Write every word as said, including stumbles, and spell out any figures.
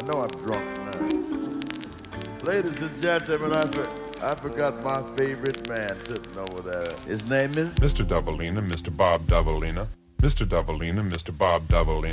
know I'm drunk now. Ladies and gentlemen, I, for, I forgot my favorite man sitting over there. His name is Mister Doubleina, Mister Bob Doubleina. Mister Doubleina, Mister Bob Doubleina.